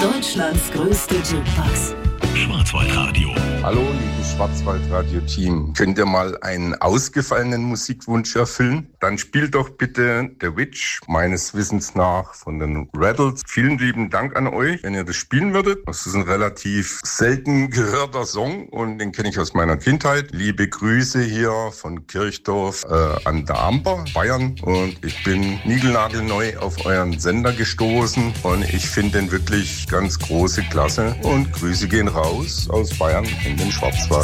Deutschlands größte Jukebox. Schwarzwaldradio. Hallo, liebes Schwarzwaldradio-Team. Könnt ihr mal einen ausgefallenen Musikwunsch erfüllen? Dann spielt doch bitte The Witch, meines Wissens nach, von den Rattles. Vielen lieben Dank an euch, wenn ihr das spielen würdet. Das ist ein relativ selten gehörter Song und den kenne ich aus meiner Kindheit. Liebe Grüße hier von Kirchdorf an der Amper, Bayern. Und ich bin niegelnagelneu auf euren Sender gestoßen und ich finde den wirklich ganz große Klasse. Und Grüße gehen raus aus Bayern in den Schwarzwald.